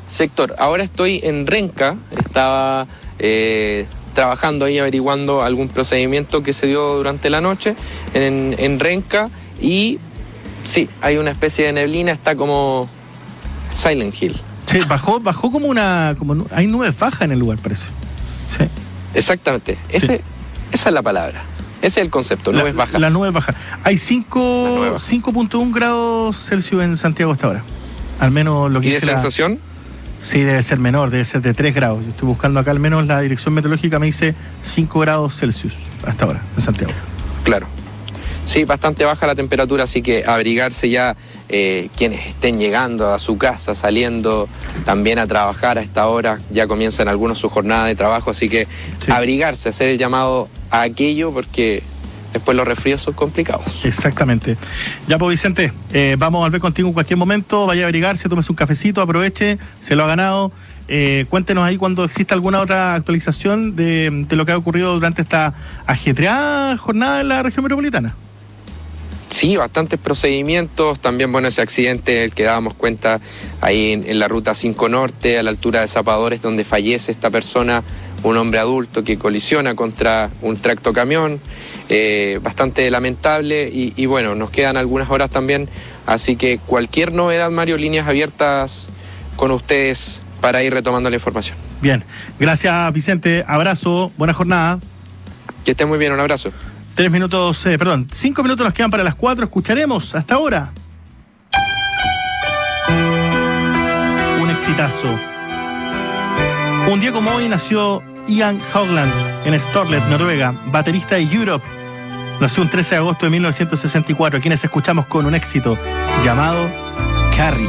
sector. Ahora estoy en Renca, estaba trabajando ahí, averiguando algún procedimiento que se dio durante la noche en Renca, y sí, hay una especie de neblina, está como Silent Hill. Sí, bajó como hay nubes bajas en el lugar, parece. Sí. Exactamente, esa es la palabra. Ese es el concepto, nubes bajas. La nube baja. Hay 5.1 grados Celsius en Santiago hasta ahora. Al menos lo que ¿Y de sensación? Sí, debe ser menor, debe ser de 3 grados. Yo estoy buscando acá, al menos la dirección meteorológica me dice 5 grados Celsius hasta ahora en Santiago. Claro. Sí, bastante baja la temperatura, así que abrigarse ya quienes estén llegando a su casa, saliendo también a trabajar a esta hora, ya comienzan algunos su jornada de trabajo, así que sí, abrigarse, hacer el llamado a aquello, porque después los resfríos son complicados. Exactamente. Ya pues, Vicente, vamos a volver contigo en cualquier momento, vaya a abrigarse, tómese un cafecito, aproveche, se lo ha ganado. Cuéntenos ahí cuando exista alguna otra actualización de lo que ha ocurrido durante esta ajetreada jornada en la región metropolitana. Sí, bastantes procedimientos, también bueno, ese accidente del que dábamos cuenta ahí en la ruta 5 Norte, a la altura de Zapadores, donde fallece esta persona, un hombre adulto que colisiona contra un tractocamión, bastante lamentable, y bueno, nos quedan algunas horas también, así que cualquier novedad, Mario, líneas abiertas con ustedes para ir retomando la información. Bien, gracias Vicente, abrazo, buena jornada. Que estén muy bien, un abrazo. 5 minutos nos quedan para las 4. Escucharemos hasta ahora un exitazo. Un día como hoy nació Ian Haugland en Storlet, Noruega, baterista de Europe. Nació un 13 de agosto de 1964, quienes escuchamos con un éxito llamado Carrie.